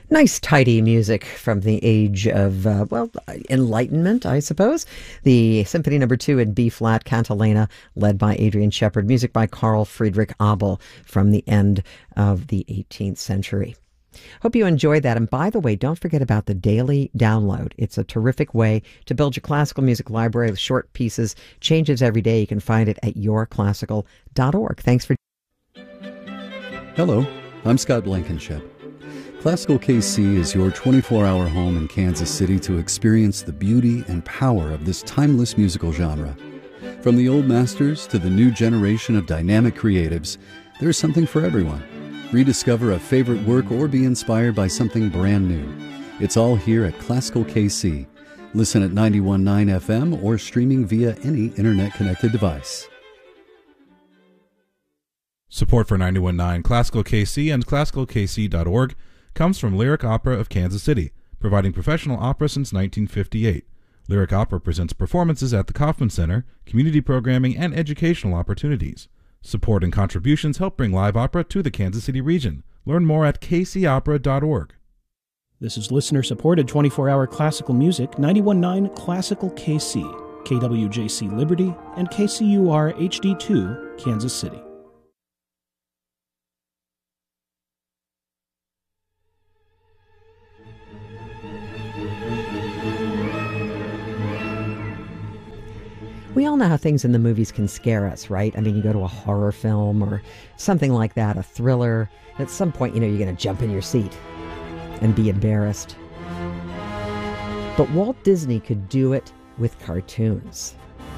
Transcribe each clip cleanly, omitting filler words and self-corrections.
Nice, tidy music from the age of, Enlightenment, I suppose. The Symphony Number 2 in B-flat Cantilena, led by Adrian Shepard. Music by Carl Friedrich Abel from the end of the 18th century. Hope you enjoyed that. And by the way, don't forget about the daily download. It's a terrific way to build your classical music library with short pieces. Changes every day. You can find it at yourclassical.org. Thanks for... Hello, I'm Scott Blankenship. Classical KC is your 24-hour home in Kansas City to experience the beauty and power of this timeless musical genre. From the old masters to the new generation of dynamic creatives, there's something for everyone. Rediscover a favorite work or be inspired by something brand new. It's all here at Classical KC. Listen at 91.9 FM or streaming via any internet-connected device. Support for 91.9 Classical KC and ClassicalKC.org comes from Lyric Opera of Kansas City, providing professional opera since 1958. Lyric Opera presents performances at the Kauffman Center, community programming, and educational opportunities. Support and contributions help bring live opera to the Kansas City region. Learn more at kcopera.org. This is listener-supported 24-hour classical music, 91.9 Classical KC, KWJC Liberty, and KCUR HD2, Kansas City. We all know how things in the movies can scare us, right? I mean, you go to a horror film or something like that, a thriller. At some point, you're going to jump in your seat and be embarrassed. But Walt Disney could do it with cartoons.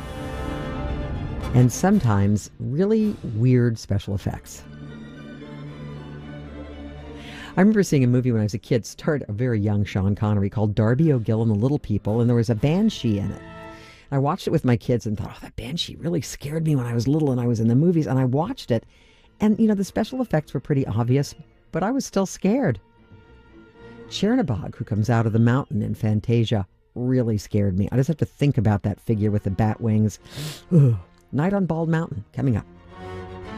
And sometimes really weird special effects. I remember seeing a movie when I was a kid, starred a very young Sean Connery, called Darby O'Gill and the Little People, and there was a banshee in it. I watched it with my kids and thought, oh, that banshee really scared me when I was little and I was in the movies. And I watched it, and, the special effects were pretty obvious, but I was still scared. Chernabog, who comes out of the mountain in Fantasia, really scared me. I just have to think about that figure with the bat wings. Night on Bald Mountain, coming up.